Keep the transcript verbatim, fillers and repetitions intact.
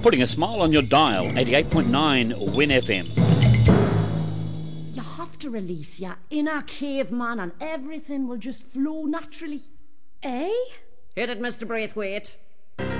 putting a smile on your dial, eighty-eight point nine Win F M. You have to release your inner caveman and everything will just flow naturally. Eh? Hit it, Mister Braithwaite.